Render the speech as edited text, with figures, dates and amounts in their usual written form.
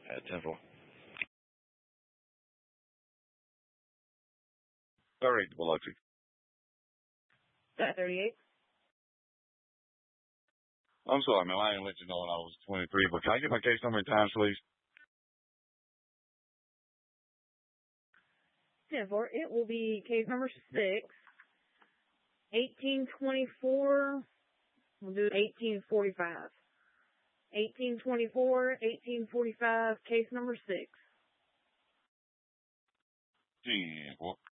At 10-4. Sorry, Biloxi. That 38. I'm sorry, man. I didn't let you know when I was 23, but can I get my case number and times, please? 10-4. It will be case number 6. 1824. We'll do 1845. 1824, 1845, case number 6. 10-4.